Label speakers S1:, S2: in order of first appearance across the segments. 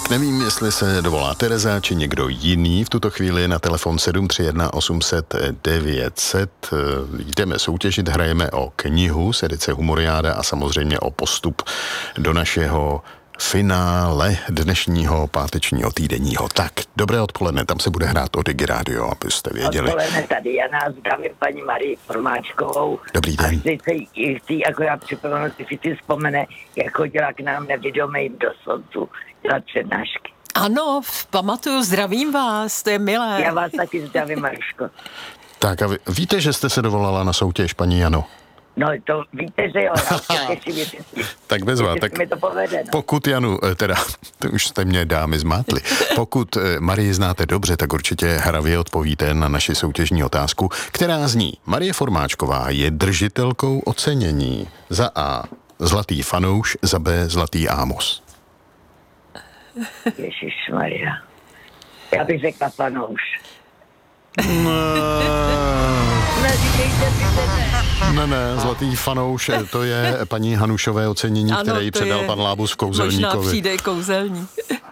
S1: Tak nevím, jestli se dovolá Tereza či někdo jiný v tuto chvíli na telefon 731 800 900. Jdeme soutěžit, hrajeme o knihu z edice Humoriáda a samozřejmě o postup do našeho finále dnešního pátečního týdenního. Tak, dobré odpoledne, tam se bude hrát o Digi Radio, abyste věděli.
S2: Odpoledne tady, já nás zdravím paní Marii Formáčkovou.
S1: Dobrý den.
S2: A chci jako já připomenout, si vzpomene, jak chodila k nám na Vědomém do Soncu dělat přednášky.
S3: Ano, pamatuju, zdravím vás, to je milé.
S2: Já vás taky zdravím, Maruško.
S1: Tak a víte, že jste se dovolala na soutěž, paní Jano?
S2: No to víte, že jo,
S1: tak bezva, tak
S2: mi to povede, no.
S1: Pokud Janu, teda, to už jste mě dámy zmátli, pokud Marii znáte dobře, tak určitě hravě odpovíte na naši soutěžní otázku, která zní: Marie Formáčková je držitelkou ocenění za A. Zlatý fanouš, za B. Zlatý Ámos.
S2: Ježišmarja. Já bych řekla fanouš.
S1: Ne, zlatý fanouš, to je paní Hanušové ocenění, ano, které jí předal pan Lábus v Kouzelníkovi.
S3: Možná přijde kouzelník.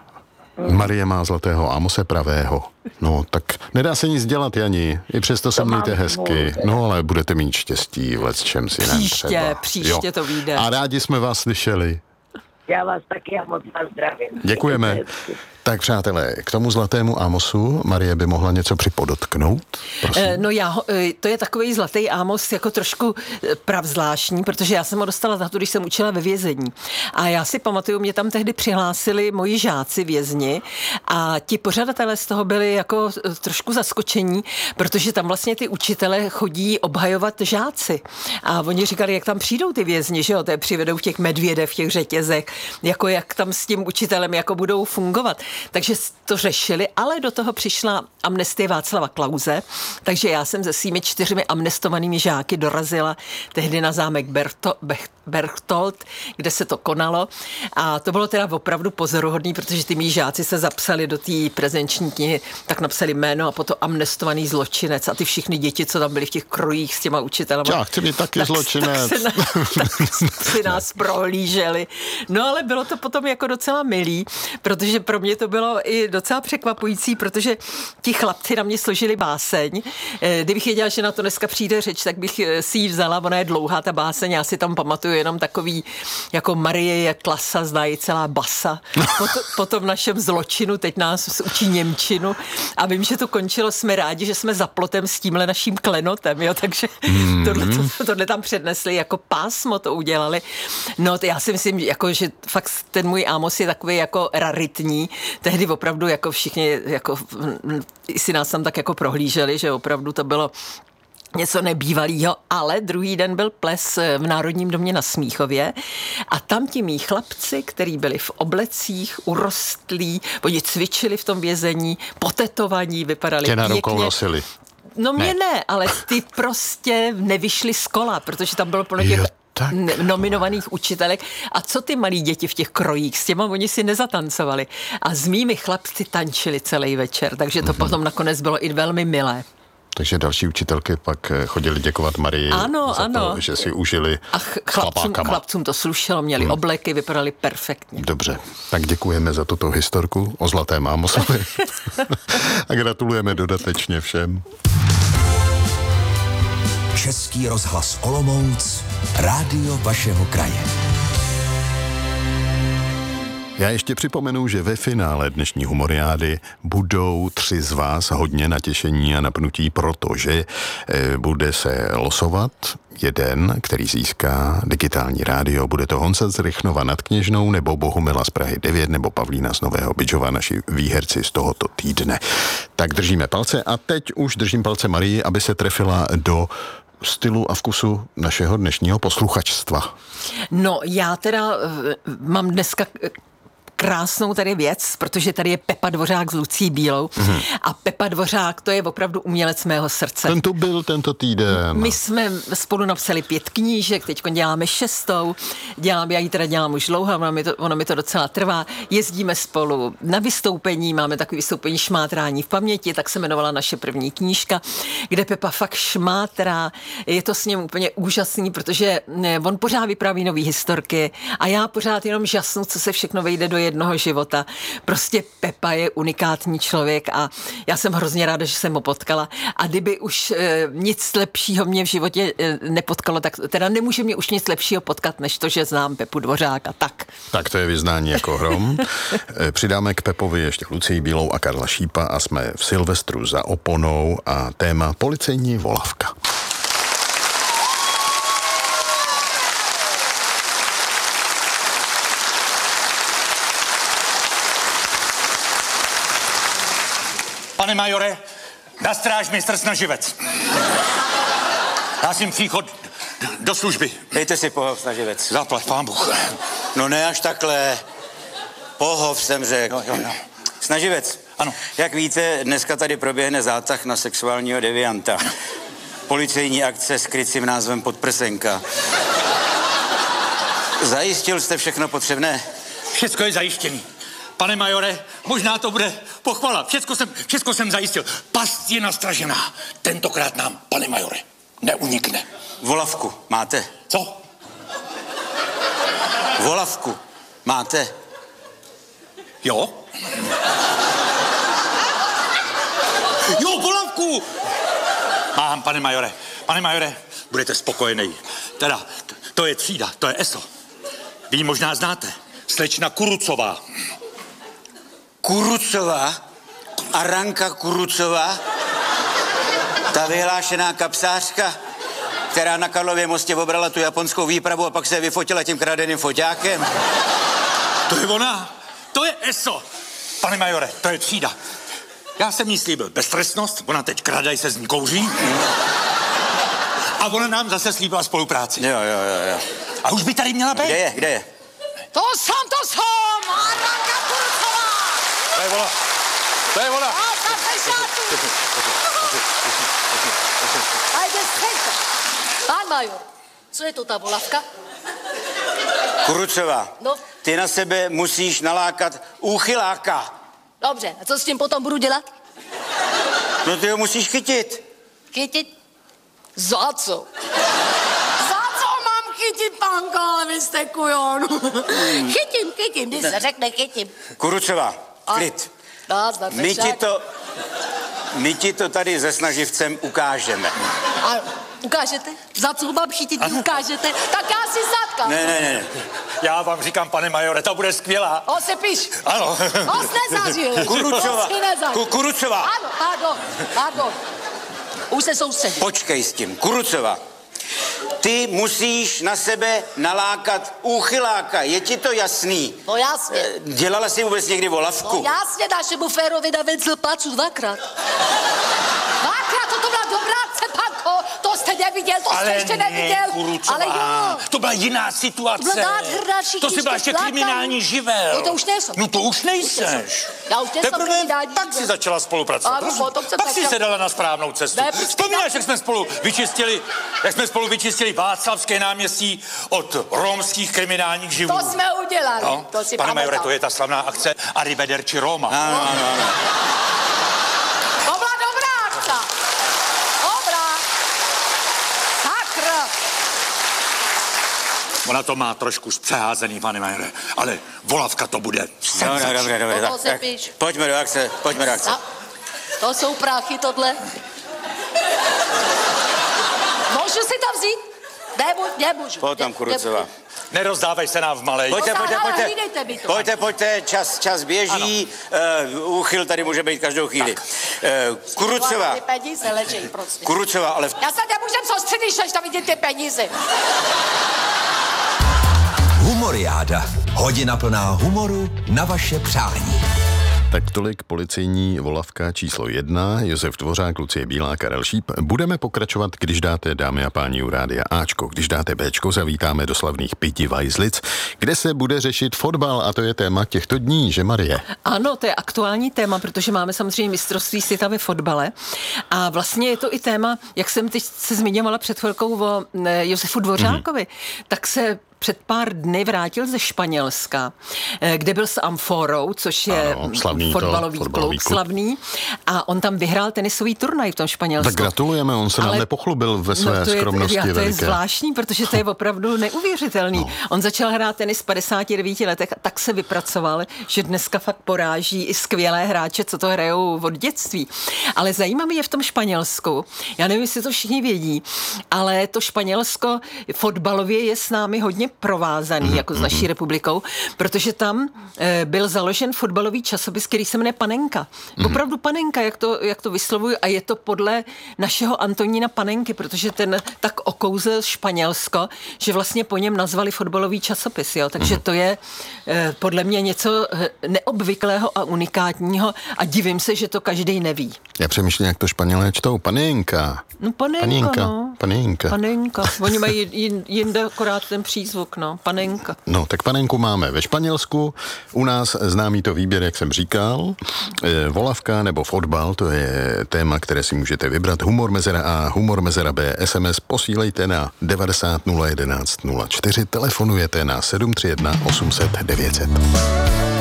S1: Marie má zlatého Ámose pravého. No, tak nedá se nic dělat, Jani. I přesto se mějte hezky. No, ale budete mít štěstí v lecčem si
S3: Příště to vyjde.
S1: A rádi jsme vás slyšeli.
S2: Já vás taky a moc vás zdravím.
S1: Děkujeme. Tak přátelé, k tomu zlatému Ámosu Marie by mohla něco připodotknout?
S3: No to je takový zlatý Ámos jako trošku pravzvláštní, protože já jsem ho dostala za to, když jsem učila ve vězení. A já si pamatuju, mě tam tehdy přihlásili moji žáci vězni a ti pořadatelé z toho byli jako trošku zaskočení, protože tam vlastně ty učitele chodí obhajovat žáci. A oni říkali, jak tam přijdou ty vězni, že jo, to je přivedou v těch medvědech, v těch řetězech, jako jak tam s tím učitelem jako budou fungovat. Takže to řešili, ale do toho přišla amnestie Václava Klause, takže já jsem se svými 4 amnestovanými žáky dorazila tehdy na zámek Berchtold, kde se to konalo a to bylo teda opravdu pozoruhodný, protože ty mý žáci se zapsali do té prezenční knihy, tak napsali jméno a potom amnestovaný zločinec a ty všichni děti, co tam byly v těch krojích s těma učitelama.
S1: Já chci být taky zločinec.
S3: Tak si nás prohlíželi. No ale bylo to potom jako docela milý, protože pro mě to bylo i docela překvapující, protože ti chlapci na mě složili báseň. Kdybych věděla, že na to dneska přijde řeč, tak bych si ji vzala, ona je dlouhá ta báseň, já si tam pamatuju jenom takový, jako Marie je klasa, zná ji celá basa. Po tom našem zločinu, teď nás učí němčinu a vím, že to končilo, jsme rádi, že jsme za plotem s tímhle naším klenotem, jo, takže tohle tam přednesli, jako pásmo to udělali. No, já si myslím, jako, že fakt ten můj Ámos je takový jako raritní. Tehdy opravdu jako všichni jako si nás tam tak jako prohlíželi, že opravdu to bylo něco nebývalýho, ale druhý den byl ples v Národním domě na Smíchově a tam ti mí chlapci, který byli v oblecích, urostlí, oni cvičili v tom vězení, potetovaní, vypadali
S1: tě na
S3: pěkně.
S1: rukou nosili.
S3: No mě ne, ale ty prostě nevyšli z kola, protože tam bylo plno těch nominovaných učitelek. A co ty malí děti v těch krojích? S těma oni si nezatancovali. A s mými chlapci tančili celý večer, takže to potom nakonec bylo i velmi milé.
S1: Takže další učitelky pak chodili děkovat Marii za to, že si užili
S3: chlapcům to slušelo, měli obleky, vypadali perfektně.
S1: Dobře, tak děkujeme za tuto historku o zlatém Ámosovi a gratulujeme dodatečně všem.
S4: Český rozhlas Olomouc, rádio vašeho kraje.
S1: Já ještě připomenu, že ve finále dnešní Humoriády budou 3 z vás hodně natěšení a napnutí, protože bude se losovat jeden, který získá digitální rádio. Bude to Honza z Rychnova nad Kněžnou, nebo Bohumila z Prahy 9, nebo Pavlína z Nového Bydžova, naši výherci z tohoto týdne. Tak držíme palce a teď už držím palce Marii, aby se trefila do stylu a vkusu našeho dnešního posluchačstva.
S3: No, já teda mám dneska krásnou tady věc, protože tady je Pepa Dvořák s Lucí Bílou a Pepa Dvořák, to je opravdu umělec mého srdce.
S1: Ten tu byl tento týden.
S3: My jsme spolu napsali 5 knížek, teď děláme 6. Já ji teda dělám už dlouho, ono mi to docela trvá. Jezdíme spolu na vystoupení, máme takové vystoupení Šmátrání v paměti, tak se jmenovala naše první knížka, kde Pepa fakt šmátrá. Je to s ním úplně úžasný, protože on pořád vypráví nový historky a já pořád jenom žasnu, co se všechno vejde do jednoho života. Prostě Pepa je unikátní člověk a já jsem hrozně ráda, že jsem ho potkala. A kdyby už nic lepšího mě v životě nepotkalo, tak teda nemůže mě už nic lepšího potkat, než to, že znám Pepu Dvořáka. Tak to
S1: je vyznání jako hrom. Přidáme k Pepovi ještě Lucii Bílou a Karla Šípa a jsme v Silvestru za oponou a téma policejní volavka.
S5: Pane majore, na stráž mistr Snaživec. Já jsem příchod do služby.
S6: Dejte si pohov, Snaživec.
S5: Zaplať pán Bůh.
S6: No ne až takhle. Pohov jsem řekl.
S5: Jo.
S6: Snaživec.
S5: Ano.
S6: Jak víte, dneska tady proběhne zátah na sexuálního devianta. Policejní akce s krycím názvem Podprsenka. Zajistil jste všechno potřebné?
S5: Všecko je zajištěný. Pane majore, možná to bude pochvala. Všecko jsem zajistil. Past je nastražená. Tentokrát nám, pane majore, neunikne.
S6: Volavku máte?
S5: Co?
S6: Volavku máte?
S5: Jo, volavku! Mám, pane majore. Pane majore, budete spokojený. Teda, to je třída, to je ESO. Vy ji možná znáte. Slečna Kurucová.
S6: Kurucová? Aranka Kurucová? Ta vyhlášená kapsářka, která na Karlově mostě obrala tu japonskou výpravu a pak se vyfotila tím kradeným foťákem?
S5: To je ona. To je ESO. Pane majore, to je třída. Já jsem jí slíbil beztrestnost, ona teď kradaj se z ní kouří. A ona nám zase slíbila spolupráci.
S6: Jo.
S5: A už by tady měla být.
S6: Kde je?
S3: To jsem! Aranka Kurucová!
S5: To je ona.
S7: Ajde, stejte. Pán major, co je to ta volavka?
S6: Kurucová,
S7: No.
S6: ty na sebe musíš nalákat úchyláka.
S7: Dobře, a co s tím potom budu dělat?
S6: No ty ho musíš chytit.
S7: Chytit? Za co? Za co mám chytit, pánko, ale vy jste kujon. Chytím, když se řekne chytím.
S6: Kurucová, klid. My ti to tady se Snaživcem ukážeme.
S7: A ukážete? Za co mám chytit, ukážete? Tak já si zatkám.
S6: Ne.
S5: Já vám říkám, pane majore, ta bude skvělá.
S7: O, se píš.
S5: Ano.
S7: O, jsi nezažil.
S6: Kurucová.
S7: O, jsi nezažil.
S6: Kurucová.
S7: Ano, pardon. Už se soustředím.
S6: Počkej s tím. Kurucová, ty musíš na sebe nalákat úchyláka. Je ti to jasný?
S7: No jasně.
S6: Dělala jsi vůbec někdy volavku?
S7: No jasně, našemu Férovi navezl placu dvakrát. To byla dobrá akce, panko. To jste neviděl, to jste ještě neviděl.
S5: Kurucová.
S7: Ale jo.
S5: To byla jiná situace.
S7: To byla nádherná,
S5: To si byla ještě kriminální živel.
S7: No to už nejsem.
S5: No to už nejseš.
S7: Já už nejsem kriminální
S5: pak si začala spolupracovat.
S7: Ano, potom jsem
S5: pak si
S7: začala.
S5: se dala na správnou cestu.
S7: Ne,
S5: Vzpomínáš, jak jsme spolu vyčistili Václavské náměstí od romských kriminálních živlů?
S7: To jsme udělali.
S5: No,
S7: To si
S5: pane majore,
S7: pamatám.
S5: to je ta slavná akce Arrivederci Roma.
S6: Ano.
S7: To byla dobrá akce. Dobrá. Sakra.
S5: Ona to má trošku zpřeházený, pane majore, ale volavka to bude
S6: No, dobře.
S7: To se píš.
S6: Pojďme do akce.
S7: No, to jsou prachy, tohle. Můžu si tam vzít? Nemůžu.
S6: Potom, Kurucová.
S5: Nerozdávej se nám v malej.
S6: Pojďte, čas běží, úchyl tady může být každou chvíli. Kurucová.
S7: Ty peníze leží prostě.
S6: Kurucová, ale...
S7: Já se nemůžem soustředit, než tam vidím ty peníze.
S4: Humoriáda. Hodina plná humoru na vaše přání.
S1: Tak tolik policejní volavka číslo 1, Josef Dvořák, Lucie Bílá, Karel Šíp. Budeme pokračovat, když dáte, dámy a páni, u rádia Ačko. Když dáte Bčko, zavítáme do slavných Piti Vajzlic, kde se bude řešit fotbal a to je téma těchto dní, že Marie?
S3: Ano, to je aktuální téma, protože máme samozřejmě mistrovství světa ve fotbale a vlastně je to i téma, jak jsem teď se zmiňovala před chvilkou o Josefu Dvořákovi, tak se před pár dny vrátil ze Španělska, kde byl s Amforou, což je fotbalový klub slavný, a on tam vyhrál tenisový turnaj v tom Španělsku.
S1: Tak gratulujeme, on se nám nepochlubil ve své skromnosti
S3: to
S1: veliké.
S3: Je zvláštní, protože to je opravdu neuvěřitelný. No. On začal hrát tenis v 59 letech a tak se vypracoval, že dneska fakt poráží i skvělé hráče, co to hrajou od dětství. Ale zajímavé je v tom Španělsku, já nevím, jestli to všichni vědí, ale to Španělsko fotbalově je s námi hodně provázaný, jako s naší republikou, protože tam byl založen fotbalový časopis, který se jmenuje Panenka. Opravdu Panenka, jak to vyslovuju, a je to podle našeho Antonína Panenky, protože ten tak okouzl Španělsko, že vlastně po něm nazvali fotbalový časopis, jo. Takže to je podle mě něco neobvyklého a unikátního a divím se, že to každý neví.
S1: Já přemýšlím, jak to Španělé čtou. Panenka.
S3: No Panenka.
S1: Panenka.
S3: Oni mají jinde akorát ten přízvuk, no. Panenka.
S1: No, tak panenku máme ve Španělsku. U nás známý to výběr, jak jsem říkal. Volavka nebo fotbal, to je téma, které si můžete vybrat. Humor mezera A, humor mezera B. SMS posílejte na 90 011 04. Telefonujete na 731 800 900.